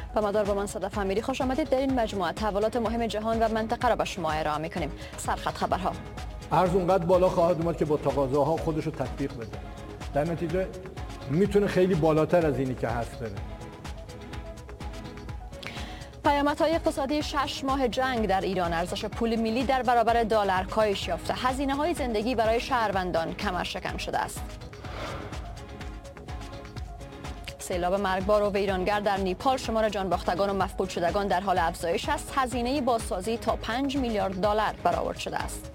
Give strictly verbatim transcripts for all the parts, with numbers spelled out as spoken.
با مدار با من صدف امیری خوش آمدید. در این مجموعه تحولات مهم جهان و منطقه را به شما ارائه می‌کنیم. سرخط خبرها. ارز اونقدر بالا خواهد اومد که با تقاضاها خودش رو تطبیق بده. در نتیجه میتونه خیلی بالاتر از اینی که هست بره. پیامدهای اقتصادی شش ماه جنگ در ایران. ارزش پول ملی در برابر دلار کاهش یافته. هزینه‌های زندگی برای شهروندان کمر شکن شده است. سیلاب مرگبار و ویرانگر در نیپال. شمار جانباختگان و مفقود شدگان در حال افزایش است. هزینه بازسازی تا پنج میلیارد دلار برآورد شده است.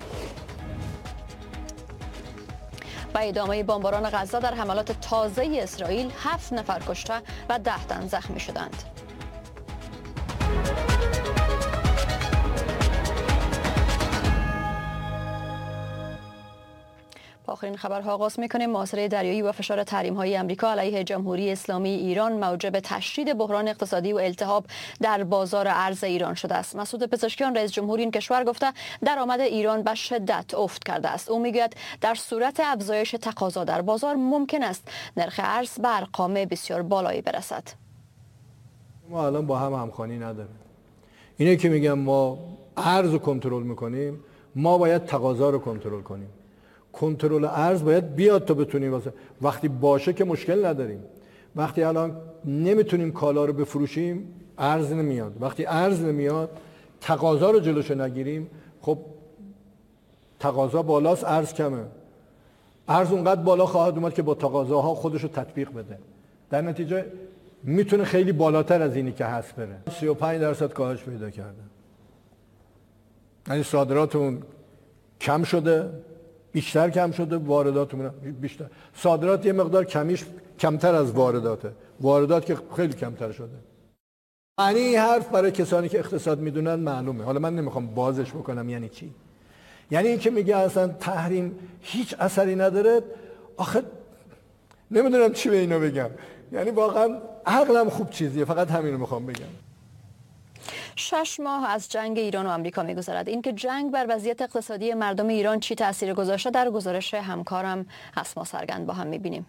با ادامه بمباران غزه در حملات تازه اسرائیل هفت نفر کشته و ده تن زخمی شدند. با آخرین خبرها آغاز می‌کنیم. محاصره دریایی و فشار تحریم‌های آمریکا علیه جمهوری اسلامی ایران موجب تشدید بحران اقتصادی و التهاب در بازار ارز ایران شده است. مسعود پزشکیان رئیس جمهور این کشور گفته درآمد ایران به شدت افت کرده است. او میگوید در صورت افزایش تقاضا در بازار ممکن است نرخ ارز به ارقام بسیار بالایی برسد. ما الان با هم همخوانی نداریم. اینه که میگم ما ارز رو کنترل می‌کنیم، ما باید تقاضا رو کنترل کنیم. کنترل ارز باید بیاد تا بتونیم واسه وقتی باشه که مشکل نداریم. وقتی الان نمیتونیم کالا رو بفروشیم ارز نمیاد. وقتی ارز نمیاد تقاضا رو جلوشو نگیریم، خب تقاضا بالاست ارز کمه. ارز اونقدر بالا خواهد اومد که با تقاضاها خودش رو تطبیق بده. در نتیجه میتونه خیلی بالاتر از اینی که هست بره. سی و پنج درصد کاهش پیدا کرده. یعنی صادراتمون کم شده، بیشتر کم شده، وارداتمون بیشتر. صادرات یه مقدار کمیش کمتر از وارداته. واردات که خیلی کمتر شده. معنی این حرف برای کسانی که اقتصاد میدونن معلومه. حالا من نمیخوام بازش بکنم یعنی چی. یعنی این که میگه اصلا تحریم هیچ اثری نداره. آخه نمیدونم چی به اینو بگم. یعنی واقعا عقلم خوب چیزیه، فقط همینو میخوام بگم. شش ماه از جنگ ایران و آمریکا می‌گذرد. اینکه جنگ بر وضعیت اقتصادی مردم ایران چی تأثیر گذاشته در گزارش همکارم اسما سرگند با هم می‌بینیم.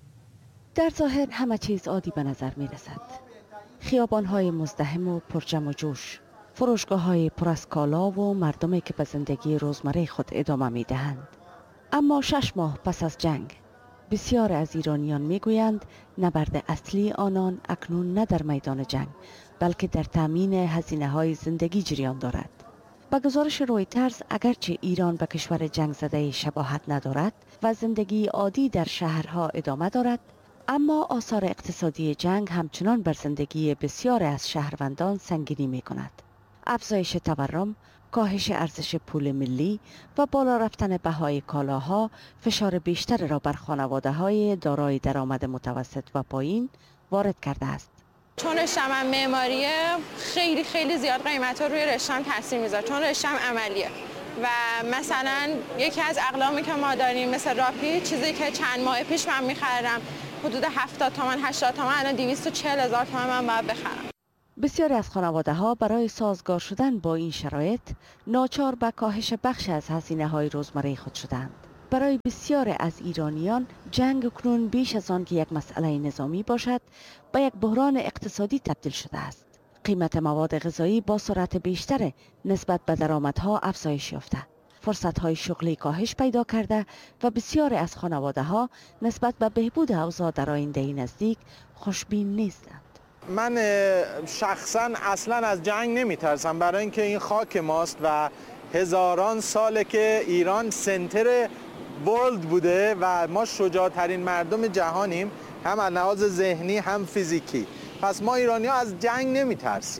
در ظاهر همه چیز عادی به نظر می‌رسد. خیابان‌های مزدحم و پرجم و جوش، فروشگاه‌های پر از کالا و مردمی که به زندگی روزمره خود ادامه می‌دهند. اما شش ماه پس از جنگ بسیار از ایرانیان می‌گویند نبرد اصلی آنان اکنون نه در میدان جنگ بلکه در تامین هزینه‌های زندگی جریان دارد. با گزارش رویترز اگرچه ایران به کشور جنگ زده شباهت ندارد و زندگی عادی در شهرها ادامه دارد، اما آثار اقتصادی جنگ همچنان بر زندگی بسیار از شهروندان سنگینی می‌کند. افزایش تورم، کاهش ارزش پول ملی و بالا رفتن بهای کالاها فشار بیشتر را بر خانواده‌های دارای درآمد متوسط و پایین وارد کرده است. چون رشته‌ام معماریه خیلی خیلی زیاد قیمت ها روی رشته‌ام تاثیر میذاره، چون رشته‌ام عملیه و مثلا یکی از اقلامی که ما داریم مثل راپی، چیزی که چند ماه پیش من میخرم حدود هفتاد تومن هشتاد تومن الان دویست و چهل هزار تومن من باید بخرم. بسیاری از خانواده ها برای سازگار شدن با این شرایط ناچار به کاهش بخش از هزینه های روزمره خود شدند. برای بسیار از ایرانیان جنگ اکنون بیش از آن که یک مسئله نظامی باشد به یک بحران اقتصادی تبدیل شده است. قیمت مواد غذایی با سرعت بیشتر نسبت به درآمدها افزایش یافته. فرصت‌های شغلی کاهش پیدا کرده و بسیاری از خانواده‌ها نسبت به بهبود اوضاع در آینده نزدیک خوشبین نیستند. من شخصا اصلا از جنگ نمیترسم، برای اینکه این خاک ماست و هزاران ساله که ایران سنتر ورلد بوده و ما شجاعترین مردم جهانیم، هم از لحاظ ذهنی هم فیزیکی. پس ما ایرانی‌ها از جنگ نمیترسیم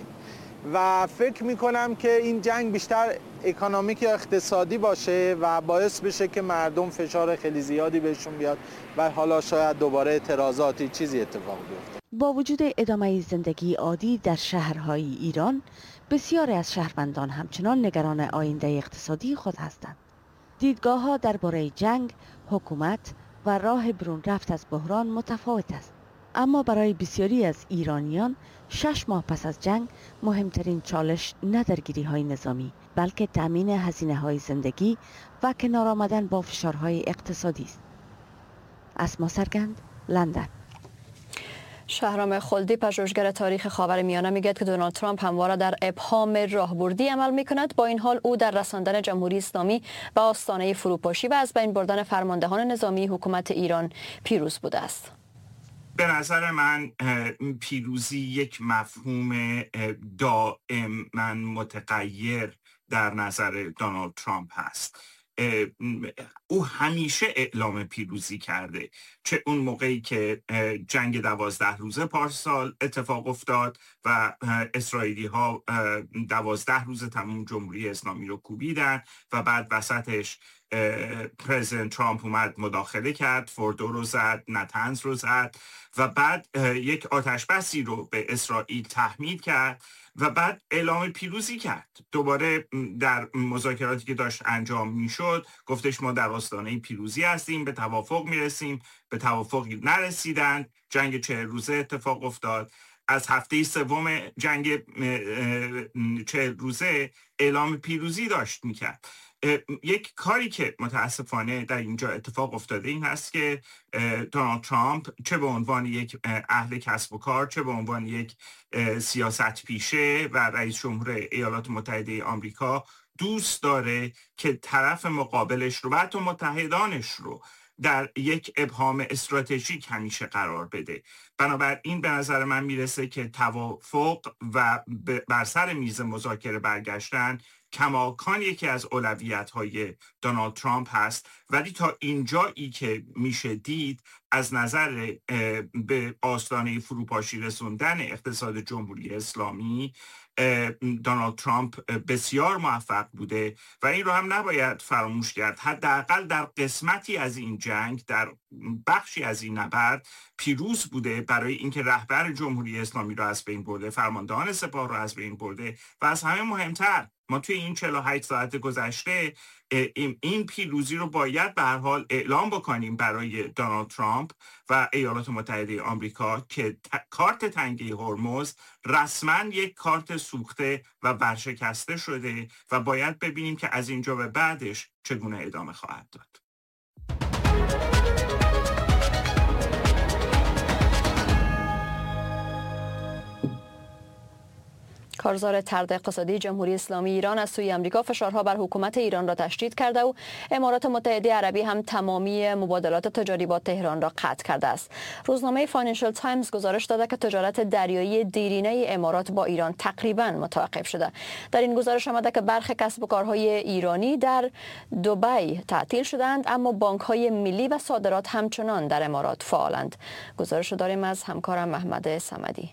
و فکر میکنم که این جنگ بیشتر اکونومیک یا اقتصادی باشه و باعث بشه که مردم فشار خیلی زیادی بهشون بیاد و حالا شاید دوباره اعتراضاتی چیزی اتفاق بیفته. با وجود ادامه زندگی عادی در شهرهای ایران، بسیاری از شهروندان همچنان نگران آینده اقتصادی خود هستند. دیدگاه‌ها درباره جنگ، حکومت و راه برون رفت از بحران متفاوت است. اما برای بسیاری از ایرانیان شش ماه پس از جنگ مهمترین چالش نه درگیری‌های نظامی بلکه تامین هزینه‌های زندگی و کنار آمدن با فشارهای اقتصادی است. اسما سرگند، لندن. شهرام خلدی، پژوهشگر تاریخ خاورمیانه، میگوید که دونالد ترامپ همواره در ابهام راهبردی عمل میکند. با این حال او در رساندن جمهوری اسلامی به آستانه فروپاشی و از بین بردن فرماندهان نظامی حکومت ایران پیروز بوده است. به نظر من پیروزی یک مفهوم دائما متغیر در نظر دونالد ترامپ هست. او همیشه اعلام پیروزی کرده، چه اون موقعی که جنگ دوازده روزه پارسال اتفاق افتاد و اسرائیلی ها دوازده روز تمام جمهوری اسلامی رو کوبیدن و بعد وسطش پرزیدنت ترامپ اومد مداخله کرد، فوردو رو زد، نتنز رو زد و بعد یک آتش بسی رو به اسرائیل تحمیل کرد و بعد اعلام پیروزی کرد. دوباره در مذاکراتی که داشت انجام میشد گفتش ما در آستانه پیروزی هستیم، به توافق میرسیم، به توافق نرسیدن، جنگ چهل روزه اتفاق افتاد. از هفته سوم جنگ چهل روزه اعلام پیروزی داشت میکرد. یک کاری که متاسفانه در اینجا اتفاق افتاده این هست که دونالد ترامپ چه به عنوان یک اهل کسب و کار، چه به عنوان یک سیاست پیشه و رئیس جمهور ایالات متحده آمریکا دوست داره که طرف مقابلش رو و حتی متحدانش رو در یک ابهام استراتژیک همیشه قرار بده. بنابراین به نظر من میرسه که توافق و بر سر میز مذاکره برگشتن کماکان یکی از اولویت‌های دونالد ترامپ هست، ولی تا اینجایی که میشه دید از نظر به آستانه فروپاشی رسوندن اقتصاد جمهوری اسلامی دونالد ترامپ بسیار موفق بوده و این رو هم نباید فراموش کرد. حداقل در قسمتی از این جنگ، در بخشی از این نبرد پیروز بوده برای اینکه رهبر جمهوری اسلامی رو از بین برده، فرماندهان سپاه رو از بین برده و از همه مهمتر ما توی این چهل و هشت ساعت گذشته این پیروزی رو باید به هر حال اعلام بکنیم برای دونالد ترامپ و ایالات متحده آمریکا که کارت تنگه هرمز رسما یک کارت سوخته و ورشکسته شده و باید ببینیم که از اینجا به بعدش چگونه ادامه خواهد داد. کارزار طرد اقتصادی جمهوری اسلامی ایران از سوی آمریکا فشارها بر حکومت ایران را تشدید کرده و امارات متحده عربی هم تمامی مبادلات تجاری با تهران را قطع کرده است. روزنامه فاینانشال تایمز گزارش داده که تجارت دریایی دیرینه امارات با ایران تقریباً متوقف شده. در این گزارش آمده که برخی کسب و کارهای ایرانی در دبی تعطیل شدند، اما بانک‌های ملی و صادرات همچنان در امارات فعالند. گزارش داریم از همکارم محمد صمدی.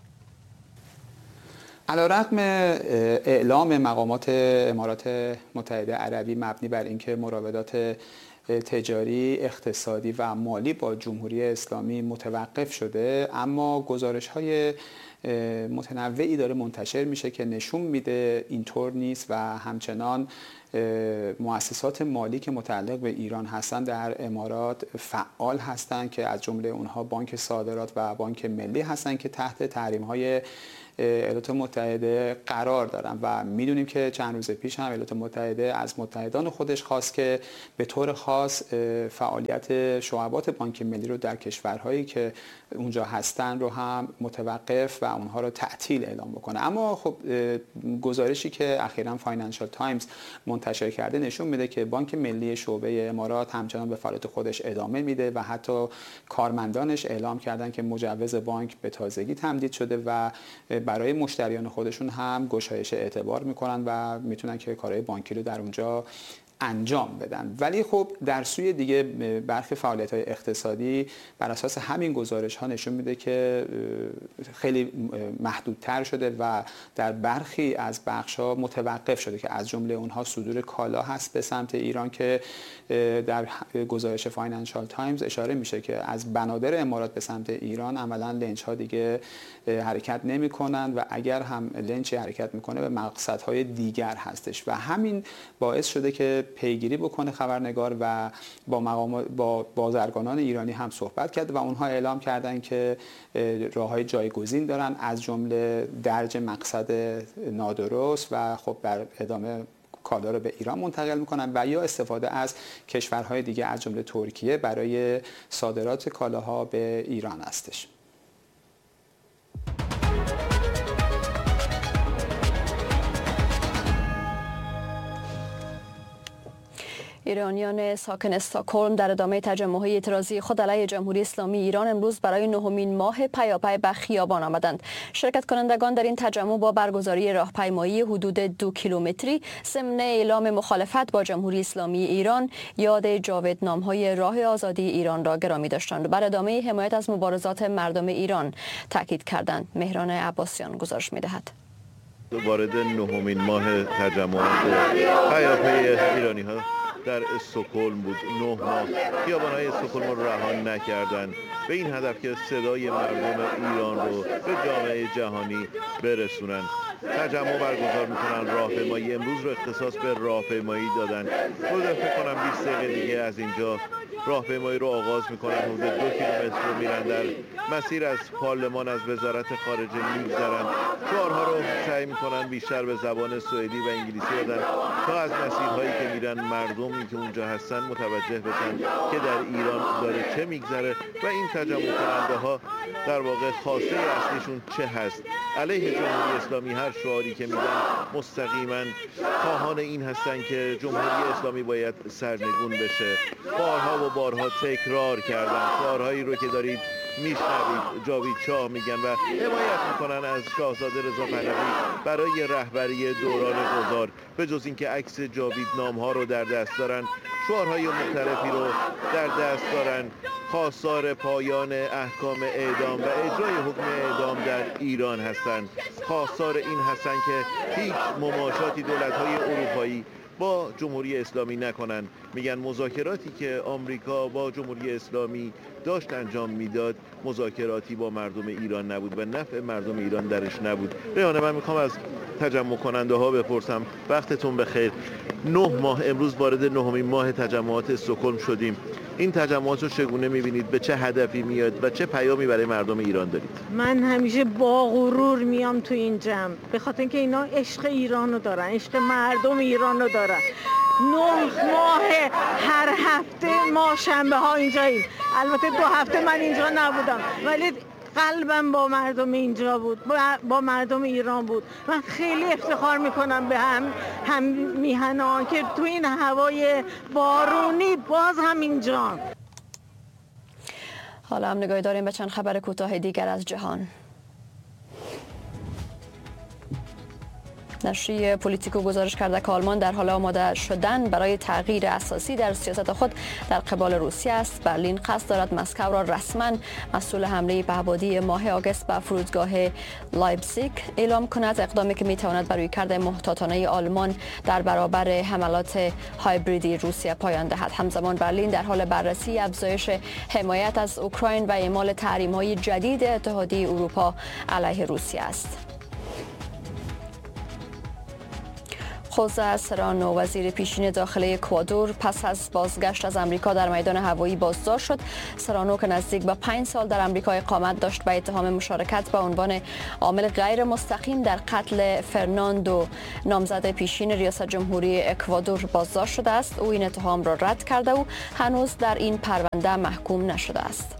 علیرغم اعلام مقامات امارات متحده عربی مبنی بر اینکه مراودات تجاری، اقتصادی و مالی با جمهوری اسلامی متوقف شده، اما گزارش‌های متنوعی داره منتشر میشه که نشون میده اینطور نیست و همچنان مؤسسات مالی که متعلق به ایران هستند در امارات فعال هستند که از جمله اونها بانک صادرات و بانک ملی هستند که تحت تحریم‌های ایالات متحده قرار دارن و میدونیم که چند روز پیش هم ایالات متحده از متحدان خودش خواست که به طور خاص فعالیت شعبات بانک ملی رو در کشورهایی که اونجا هستن رو هم متوقف و اونها رو تعطیل اعلام بکنه. اما خب گزارشی که اخیراً فاینانشال تایمز منتشر کرده نشون میده که بانک ملی شعبه امارات همچنان به فعالیت خودش ادامه میده و حتی کارمندانش اعلام کردن که مجوز بانک به تازگی تمدید شده و برای مشتریان خودشون هم گشایش اعتبار میکنن و میتونن که کارهای بانکی رو در اونجا انجام بدن. ولی خب در سوی دیگه برخی فعالیت‌های اقتصادی بر اساس همین گزارش ها نشون میده که خیلی محدودتر شده و در برخی از بخش‌ها متوقف شده که از جمله اونها صدور کالا هست به سمت ایران که در گزارش فاینانشال تایمز اشاره میشه که از بنادر امارات به سمت ایران عملاً لنچ‌ها دیگه حرکت نمی‌کنن و اگر هم لنچی حرکت میکنه به مقصدهای دیگر هستش و همین باعث شده که پیگیری بکنه خبرنگار و با مقام با بازرگانان ایرانی هم صحبت کرد و اونها اعلام کردن که راههای جایگزین دارن از جمله درج مقصد نادرست و خب در ادامه کالا رو به ایران منتقل میکنن و یا استفاده از کشورهای دیگه از جمله ترکیه برای صادرات کالاها به ایران هستش. ایرانیان ساکن استکهلم در ادامه تجمع‌های اعتراضی خود علیه جمهوری اسلامی ایران امروز برای نهمین ماه پیاپی به خیابان آمدند. شرکت کنندگان در این تجمع با برگزاری راهپیمایی حدود دو کیلومتری ضمن اعلام مخالفت با جمهوری اسلامی ایران یاد جاودانم‌های راه آزادی ایران را گرامی داشتند و بر ادامه حمایت از مبارزات مردم ایران تاکید کردند. مهران عباسیان گزارش می‌دهد. وارد نهمین ماه تجمعات پیاپی ایرانی‌ها در استکهلم بود. نه ماه خیابان‌های استکهلم رو رها نکردند به این هدف که صدای مردم ایران رو به جامعه جهانی برسونن. تجمع برگزار میکنن، راهپیمایی امروز رو اختصاص به راهپیمایی دادن. حدود فکر کنم بیست دقیقه دیگه از اینجا راهپیمایی رو آغاز میکنن. حدود دو کیلومتر رو میرن در مسیر از پارلمان، از وزارت خارجه میگذرن. شعارها رو سعی میکنن بیشتر به زبان سوئدی و انگلیسی بدن تا از مسیرهایی که میرن مردمی که اونجا هستن متوجه بشن که در ایران داره چه میگذره و این تجمع کننده ها در واقع خواسته اصلیشون چه هست. علیه جمهوری اسلامی هر شعاری که میدن مستقیما خواهان این هستن که جمهوری اسلامی باید سرنگون بشه. بارها و بارها تکرار کردن شعارهایی رو که دارید میشنوید. جاوید شاه میگن و حمایت میکنن از شاهزاده رضا پهلوی برای رهبری دوران گذار. به جز اینکه عکس جاویدنام ها رو در دست دارن، شعارهای مختلفی رو در دست دارن. خواستار پایان احکام اعدام و اجرای حکم اعدام در ایران هستند. خواستار این هستند که هیچ مماشاتی دولت‌های اروپایی با جمهوری اسلامی نکنن. میگن مذاکراتی که آمریکا با جمهوری اسلامی داشت انجام میداد مذاکراتی با مردم ایران نبود و نفع مردم ایران درش نبود. ریحانه، من میخوام از تجمع کننده ها بپرسم وقتتون بخیر. نه ماه امروز وارد نهمین ماه تجمعات استکهلم شدیم. این تجمعات رو چگونه میبینید؟ به چه هدفی میاد و چه پیامی برای مردم ایران دارید؟ من همیشه با غرور میام تو این جمع به خاطر اینکه اینا عشق ایرانو دارن، عشق مردم ایرانو دارن. نه ماه هر هفته ما شنبه ها اینجاییم. البته دو هفته من اینجا نبودم ولی قلبم با مردم اینجا بود، با مردم ایران بود. من خیلی افتخار میکنم به هم هم میهنان که تو این هوای بارونی باز هم اینجا. حالا هم نگاهی داریم به چند خبر کوتاه دیگر از جهان. نشریه پولیتیکو گزارش کرده که آلمان در حال آماده شدن برای تغییر اساسی در سیاست خود در قبال روسیه است. برلین قصد دارد مسکو را رسما مسئول حمله پهپادی ماه آگوست به فرودگاه لایپزیگ اعلام کند، اقدامی که میتواند بر رویکرد محتاطانه آلمان در برابر حملات هایبریدی روسیه پایان دهد. همزمان برلین در حال بررسی افزایش حمایت از اوکراین و اعمال تحریم‌های جدید اتحادیه اروپا علیه روسیه است. خوزه سرانو وزیر پیشین داخلی اکوادور پس از بازگشت از امریکا در میدان هوایی بازداشت شد. سرانو که نزدیک به پنج سال در امریکا اقامت داشت به اتهام مشارکت به عنوان عامل غیر مستقیم در قتل فرناندو نامزد پیشین ریاست جمهوری اکوادور بازداشت شده است. او این اتهام را رد کرده و هنوز در این پرونده محکوم نشده است.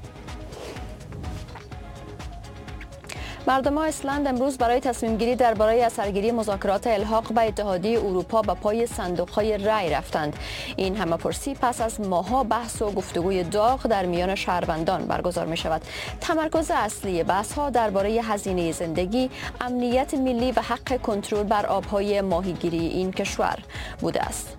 مردم ایسلند امروز برای تصمیم گیری درباره اثرگیری مذاکرات الحاق به اتحادیه اروپا به پای صندوق‌های رای رفتند. این همه‌پرسی پس از ماه‌ها بحث و گفتگوی داغ در میان شهروندان برگزار می شود. تمرکز اصلی بحث‌ها درباره هزینه زندگی، امنیت ملی و حق کنترل بر آب‌های ماهیگیری این کشور بوده است.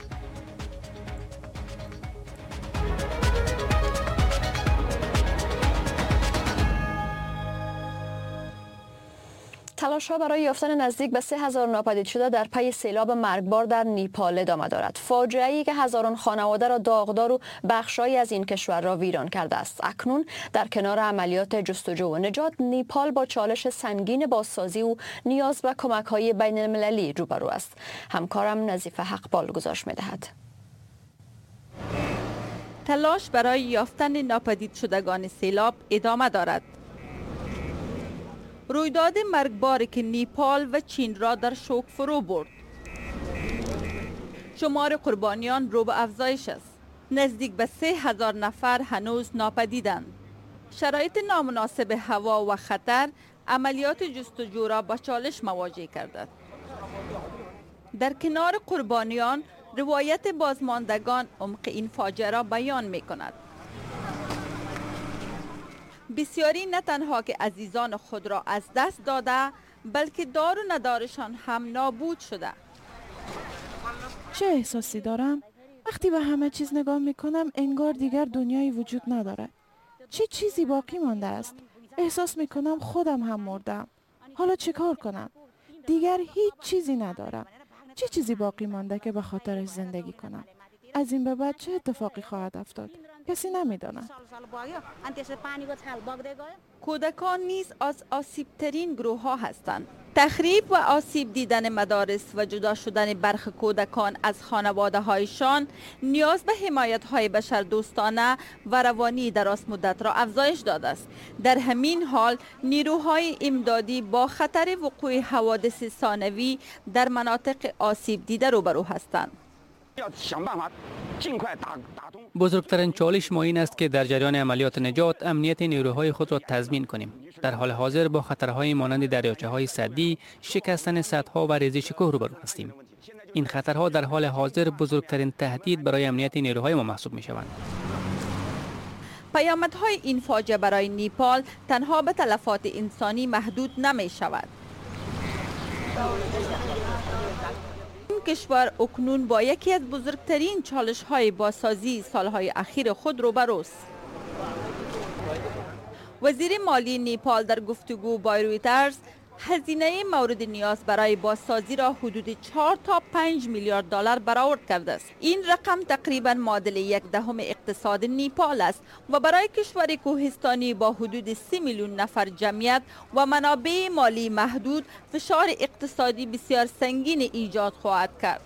تلاش‌ها برای یافتن نزدیک به سه هزار ناپدید شده در پی سیلاب مرگبار در نیپال ادامه دارد. فاجعه‌ای که هزاران خانواده را داغدار و بخشایی از این کشور را ویران کرده است. اکنون در کنار عملیات جستجو و نجات، نیپال با چالش سنگین بازسازی و نیاز به کمک‌های بین‌المللی روبرو است. همکارم نظیفه حقبال گزارش می‌دهد. تلاش برای یافتن ناپدید شدگان سیلاب ادامه دارد. رویداد مرگباری که نیپال و چین را در شوک فرو برد. شمار قربانیان رو به افزایش است. نزدیک به سه هزار نفر هنوز ناپدیدند. شرایط نامناسب هوا و خطر عملیات جستجو را با چالش مواجه کرده. در کنار قربانیان روایت بازماندگان عمق این فاجعه را بیان می کند. بسیاری نه تنها که عزیزان خود را از دست داده، بلکه دار و ندارشان هم نابود شده. چه احساسی دارم؟ وقتی به همه چیز نگاه می کنم انگار دیگر دنیایی وجود ندارد. چه چیزی باقی مانده است؟ احساس می کنم خودم هم مردم. حالا چه کار کنم؟ دیگر هیچ چیزی ندارم. چه چیزی باقی مانده که به خاطرش زندگی کنم؟ از این به بعد چه اتفاقی خواهد افتاد؟ کسی نمی‌داند. کودکان نیز از آسیب‌ترین گروه‌ها هستند. تخریب و آسیب دیدن مدارس و جدا شدن برخی کودکان از خانواده‌هایشان نیاز به حمایت‌های بشردوستانه و روانی دراز مدت را افزایش داده است. در همین حال نیروهای امدادی با خطر وقوع حوادث ثانوی در مناطق آسیب دیده روبرو هستند. بزرگترین چالش ما این است که در جریان عملیات نجات امنیت نیروهای خود را تضمین کنیم. در حال حاضر با خطرهای مانند دریاچه‌های سدی، شکستن سدها و ریزش کوه روبرو هستیم. این خطرها در حال حاضر بزرگترین تهدید برای امنیت نیروهای ما محسوب می‌شوند. پیامدهای این فاجعه برای نیپال تنها به تلفات انسانی محدود نمی‌شود. این کشور اکنون با یکی از بزرگترین چالش‌های بازسازی سالهای اخیر خود روبروست. وزیر مالی نیپال در گفتگو با رویترز هزینه مورد نیاز برای بازسازی را حدود چهار تا پنج میلیارد دلار برآورد کرده است. این رقم تقریباً معادل یک دهم اقتصاد نیپال است و برای کشور کوهستانی با حدود سی میلیون نفر جمعیت و منابع مالی محدود فشار اقتصادی بسیار سنگین ایجاد خواهد کرد.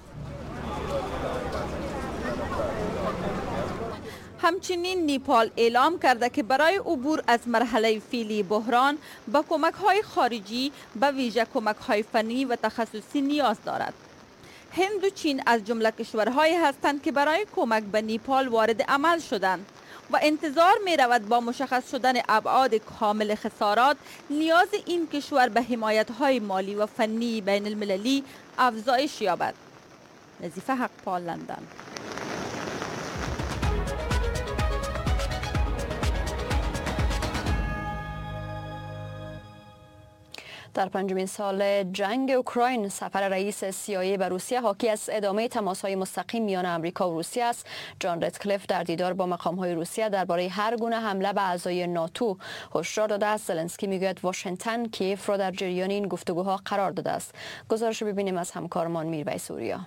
همچنین نیپال اعلام کرده که برای عبور از مرحله فعلی بحران به کمک‌های خارجی به ویژه کمک‌های فنی و تخصصی نیاز دارد. هند و چین از جمله کشورهایی هستند که برای کمک به نیپال وارد عمل شدند و انتظار می رود با مشخص شدن ابعاد کامل خسارات نیاز این کشور به حمایت‌های مالی و فنی بین المللی افزایش یابد. نظیفه حقپال، لندن. در پنجمین سال جنگ اوکراین سفر رئیس سی آی ای به روسیه حاکی از ادامه تماس‌های مستقیم میان آمریکا و روسیه است. جان رتکلیف در دیدار با مقام‌های روسیه درباره هر گونه حمله به اعضای ناتو هشدار داده است. زلنسکی میگوید واشنگتن کیف را در جریان این گفتگوها قرار داده است. گزارش رو ببینیم از همکارمان میرویس سوریا.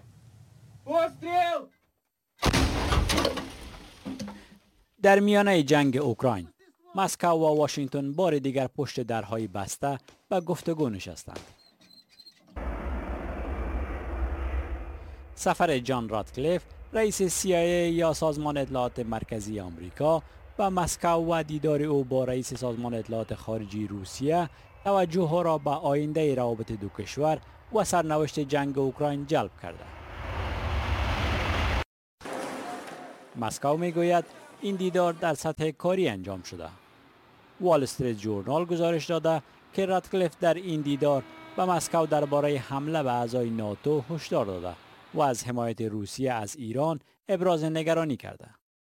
در میانه جنگ اوکراین مسکو و واشنگتن بار دیگر پشت درهای بسته به گفتگو نشستند. سفر جان راتکلیف رئیس سی آی ای یا سازمان اطلاعات مرکزی آمریکا و مسکو و دیدار او با رئیس سازمان اطلاعات خارجی روسیه توجه را به آینده روابط دو کشور و سرنوشت جنگ اوکراین جلب کرده. مسکو میگوید این دیدار در سطح کاری انجام شده. وال استریت جورنال گزارش داده که راتکلیف در این دیدار به مسکو درباره حمله به اعضای ناتو هشدار داده و از حمایت روسیه از ایران ابراز نگرانی کرده.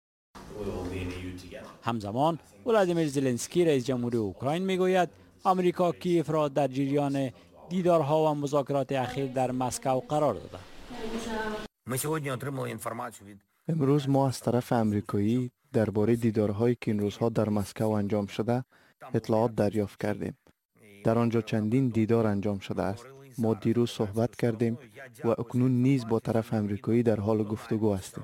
همزمان ولادیمیر زلنسکی رئیس جمهوری اوکراین میگوید آمریکا کیف را در جریان دیدارها و مذاکرات اخیر در مسکو قرار داده. امروز ما از طرف آمریکایی درباره دیدارهایی که این روزها در مسکو انجام شده اطلاعات دریافت کردیم. در آنجا چندین دیدار انجام شده است. ما دیروز صحبت کردیم و اکنون نیز با طرف آمریکایی در حال گفتگو هستیم.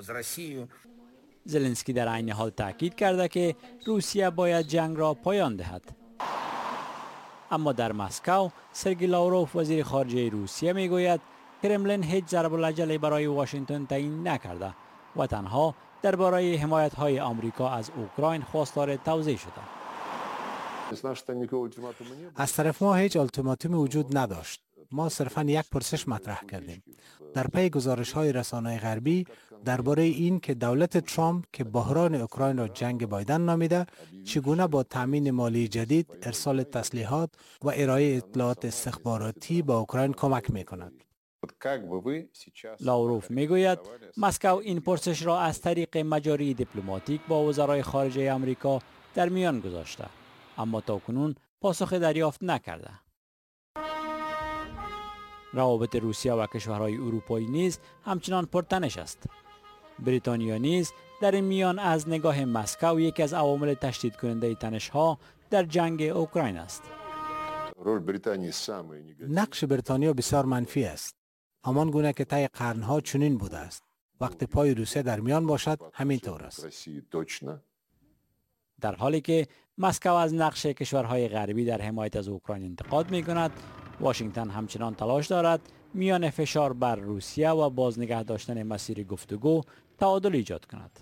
زلنسکی در عین حال تاکید کرده که روسیه باید جنگ را پایان دهد. اما در مسکو سرگئی لاوروف وزیر خارجه روسیه میگوید کرملین هیچ ضرب العجله برای واشنگتن تعیین نکرده و تنها درباره حمایت‌های آمریکا از اوکراین خواستار توضیح شده. از طرف ما هیچ التیماتومی وجود نداشت. ما صرفاً یک پرسش مطرح کردیم. در پی گزارش‌های رسانه‌های غربی درباره این که دولت ترامپ که بحران اوکراین را جنگ بایدن نامیده، چگونه با تامین مالی جدید، ارسال تسلیحات و ارائه اطلاعات استخباراتی به اوکراین کمک می‌کند. لاوروف میگوید مسکو این پرسش را از طریق مجاری دیپلماتیک با وزرای خارجه آمریکا در میان گذاشته، اما تاکنون پاسخ دریافت نکرده. روابط روسیه و کشورهای اروپایی نیز همچنان پرتنش است. بریتانیا نیز در این میان از نگاه مسکو یکی از عوامل تشدید کننده تنش‌ها در جنگ اوکراین است. نقش بریتانیا بسیار منفی است. همان گونه که طی قرنها چنین بوده است. وقتی پای روسیه در میان باشد همین طور است. در حالی که مسکو از نقش کشورهای غربی در حمایت از اوکراین انتقاد می کند، واشنگتن همچنان تلاش دارد میان فشار بر روسیه و بازنگه داشتن مسیر گفتگو تعادل ایجاد کند.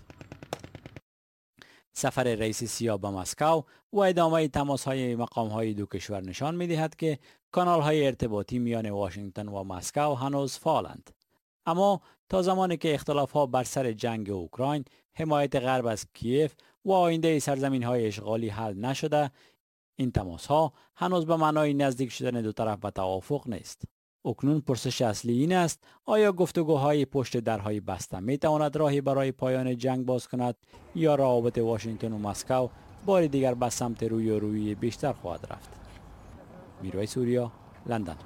سفر رئیس سیا به مسکو و ادامه تماس‌های مقام‌های دو کشور نشان می‌دهد که کانال‌های ارتباطی میان واشنگتن و مسکو هنوز فعالند. اما تا زمانی که اختلاف‌ها بر سر جنگ اوکراین، حمایت غرب از کیف و آینده سرزمین‌های اشغالی حل نشده، این تماس‌ها هنوز به معنای نزدیک شدن دو طرف به توافق نیست. اکنون پرسش اصلی این است: آیا گفتگوهای پشت درهای بسته می تواند راهی برای پایان جنگ باز کند یا روابط واشنگتن و مسکو بار دیگر به سمت روی و روی بیشتر خواهد رفت؟ میروی سوریا، لندن.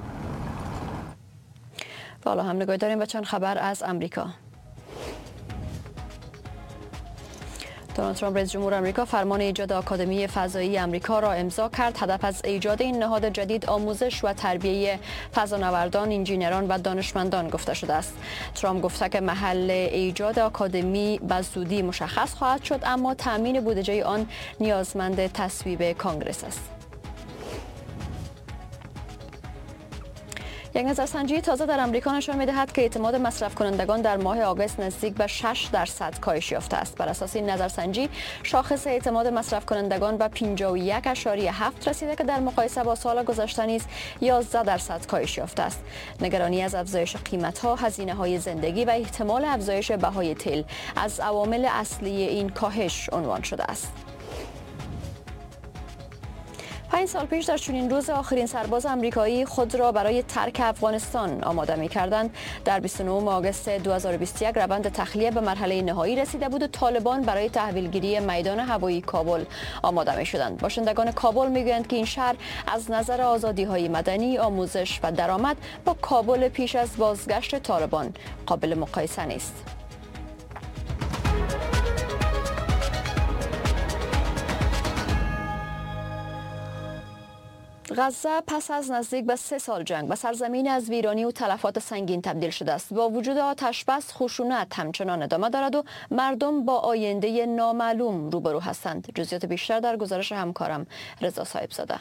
حالا هم نگاه داریم به چند خبر از امریکا. دونالد ترامپ رئیس جمهور آمریکا فرمان ایجاد آکادمی فضایی آمریکا را امضا کرد. هدف از ایجاد این نهاد جدید آموزش و تربیت فضانوردان، انجینران و دانشمندان گفته شده است. ترامپ گفته که محل ایجاد آکادمی به زودی مشخص خواهد شد، اما تامین بودجه آن نیازمند تصویب کانگرس است. یک نظرسنجی تازه در آمریکا نشان می‌دهد که اعتماد مصرف کنندگان در ماه آگوست نزدیک به شش درصد کاهش یافته است. بر اساس این نظرسنجی، شاخص اعتماد مصرف کنندگان به پنجاه و یک اشاریه هفت رسیده که در مقایسه با سال گذشته نیز یازده درصد کاهش یافته است. نگرانی از افزایش قیمت‌ها، هزینه‌های زندگی و احتمال افزایش بهای تیل از عوامل اصلی این کاهش عنوان شده است. پنج سال پیش در چنین روز آخرین سرباز آمریکایی خود را برای ترک افغانستان آماده می‌کردند. در بیست و نهم آگوست دو هزار و بیست و یک روند تخلیه به مرحله نهایی رسیده بود و طالبان برای تحویلگیری میدان هوایی کابل آماده می‌شدند. باشندگان کابل می‌گویند که این شهر از نظر آزادی‌های مدنی، آموزش و درآمد با کابل پیش از بازگشت طالبان قابل مقایسه نیست. غزه پس از نزدیک به سه سال جنگ به سرزمین از ویرانی و تلفات سنگین تبدیل شده است. با وجود آتش بس، خشونت همچنان ادامه دارد و مردم با آینده نامعلوم روبرو هستند. جزئیات بیشتر در گزارش همکارم رضا صاحبزاده.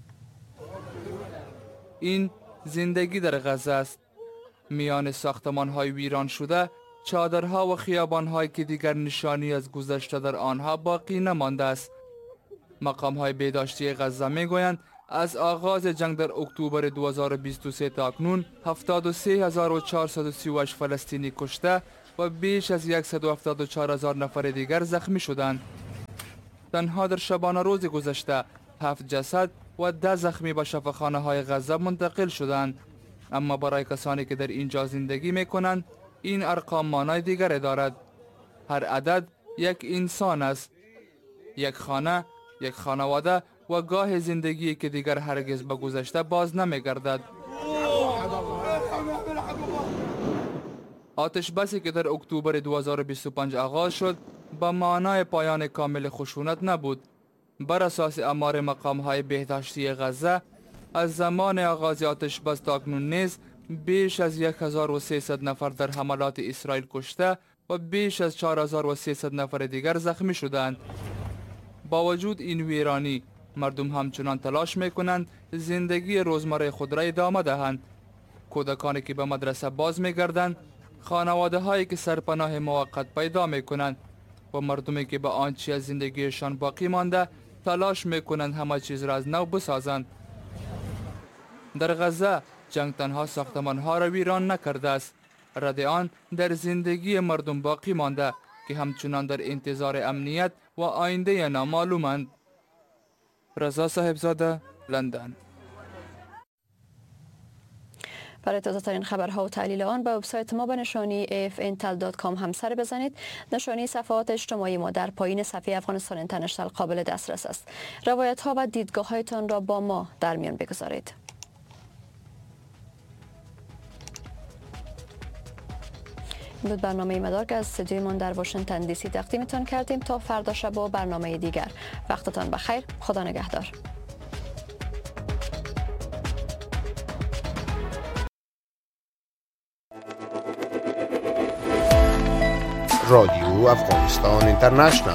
این زندگی در غزه است. میان ساختمان‌های ویران شده، چادرها و خیابان‌هایی که دیگر نشانی از گذشته در آنها باقی نمانده است. مقام‌های بهداشتی غزه می‌گویند از آغاز جنگ در اکتبر دو هزار و بیست و سه تا اکنون هفتاد و سه هزار و چهارصد و سی و هشت فلسطینی کشته و بیش از صد و هفتاد و چهار هزار نفر دیگر زخمی شدند. تنها در شبانه روز گذشته هفت جسد و ده زخمی به شفاخانه‌های غزه منتقل شدند. اما برای کسانی که در اینجا زندگی می‌کنند، این ارقام معنای دیگری دارد. هر عدد یک انسان است، یک خانه، یک خانواده و گاه زندگی که دیگر هرگز به گذشته باز نمی‌گردد. آتش بسی که در اکتبر دو هزار و بیست و پنج آغاز شد به معنای پایان کامل خشونت نبود. بر اساس آمار مقام‌های بهداشتی غزه، از زمان آغاز آتش بس تا اکنون نیز بیش از هزار و سیصد نفر در حملات اسرائیل کشته و بیش از چهار هزار و سیصد نفر دیگر زخمی شدند. با وجود این ویرانی، مردم همچنان تلاش میکنند زندگی روزمره خود را ادامه دهند. کودکانی که به مدرسه باز میگردند، خانواده هایی که سرپناه موقت پیدا میکنند و مردمی که به آنچه از زندگیشان باقی مانده تلاش میکنند همه چیز را از نو بسازند. در غزه جنگ تنها ساختمان ها را ویران نکرده است، رد آن در زندگی مردم باقی مانده که همچنان در انتظار امنیت و آینده نامعلومند. رضا صاحبزاده، لندن. برای تازه ترین خبرها و تحلیل آن به وبسایت ما به نشانی اف انتل دات کام هم سر بزنید. نشانی صفحات اجتماعی ما در پایین صفحه افغانستان اینترنشنال قابل دسترس است. روایت ها و دیدگاه هایتان را با ما در میان بگذارید. این بود برنامه مدار که از استودیومان در واشنگتن دی سی تقدیمتان کردیم. تا فردا شب و برنامه دیگر، وقتتان بخیر. خدا نگهدار. رادیو افغانستان اینترنشنال.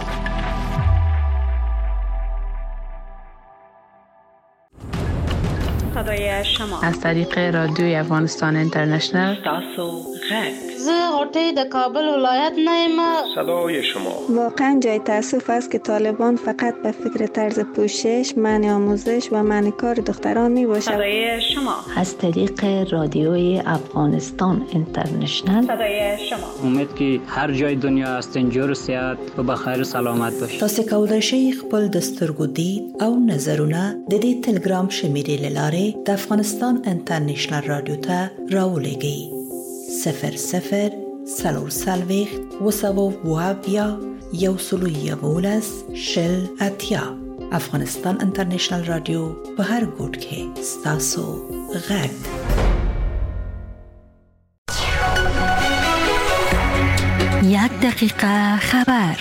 صدای شما از طریق رادیوی افغانستان اینترنشنال. تاسو غږ زه غوټۍ د کابل ولایت نه یم. صدای شما واقعا جای تاسف است که طالبان فقط به فکر طرز پوشش، منع آموزش و منع کار دختران می باشد. صدای شما از طریق رادیوی افغانستان اینترنشنال. صدای شما امید که هر جای دنیا هستین جور صحت و بخیر سلامت باشید. تاسو کولای شئ خپل د سترګو دید او نظرونه د دې ټلګرام شمیرې لاره د افغانستان انټرنیشنل رادیو ته راولېږئ. صفر صفر سلور سلویخت و سوو وابیا یو سلو یوولس شل اتیا. افغانستان انټرنیشنل رادیو په هر ګوټ کې ستاسو غږ. یک دقیقه خبر.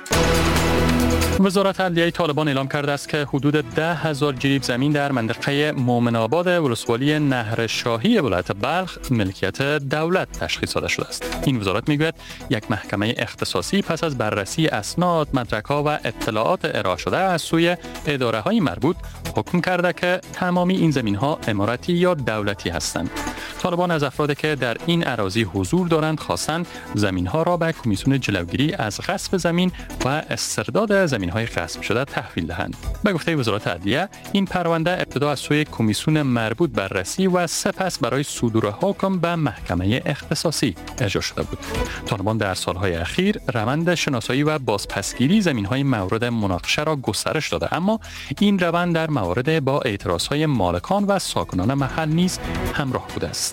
وزارت عدلیه طالبان اعلام کرده است که حدود ده هزار جریب زمین در منطقه مومن آباد ولسوالی نهر شاهی ولایت بلخ ملکیت دولت تشخیص داده شده است. این وزارت میگوید یک محکمه اختصاصی پس از بررسی اسناد، مدرک‌ها و اطلاعات ارائه شده از سوی اداره‌های مربوط حکم کرده که تمامی این زمین‌ها اماراتی یا دولتی هستند. طالبان از افرادی که در این اراضی حضور دارند خواستند زمین‌ها را به کمیسیون جلوگیری از غصب زمین و استرداد زمین‌های غصب شده تحویل دهند. به گفته وزارت عدلیه، این پرونده ابتدا از سوی کمیسیون مربوط بررسی و سپس برای صدور حکم به محکمه اختصاصی اجرا شده بود. طالبان در سالهای اخیر روند شناسایی و بازپسگیری زمین‌های مورد مناقشه را گسترش داده، اما این روند در موارد با اعتراض‌های مالکان و ساکنان محل نیز همراه بوده است.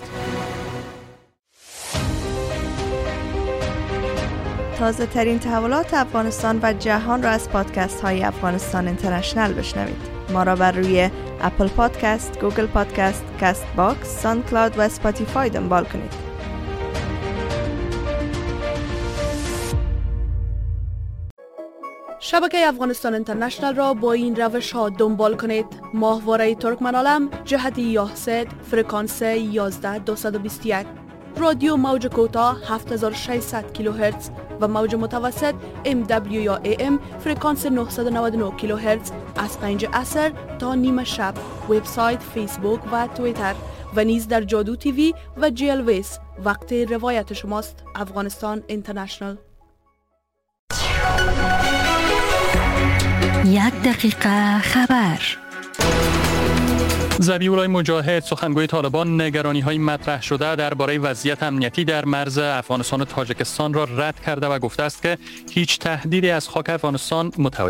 تازه ترین تحولات افغانستان و جهان را از پادکست های افغانستان اینترنشنال بشنوید. ما را بر روی اپل پادکست، گوگل پادکست، کاست باکس، ساوند کلاود و اسپاتیفای دنبال کنید. شبکه افغانستان اینترنشنال را با این روش ها دنبال کنید. ماهواره ترکمنالم جهت یاهسد فرکانس یازده دویست و بیست و یک، رادیو موج کوتاه هفت هزار و ششصد کیلوهرتز و موج متوسط ام دبلیو یا ای ام فرکانس نهصد و نود و نه کیلوهرتز از پنج عصر تا نیمه شب. وبسایت، فیسبوک و توییتر و نیز در جادو تیوی و جی ال ویس. وقت روایت شماست. افغانستان اینترنشنال. یک دقیقه خبر. ذبیح الله مجاهد سخنگوی طالبان نگرانی‌های مطرح شده درباره وضعیت امنیتی در مرز افغانستان و تاجیکستان را رد کرده و گفته است که هیچ تهدیدی از خاک افغانستان متوجه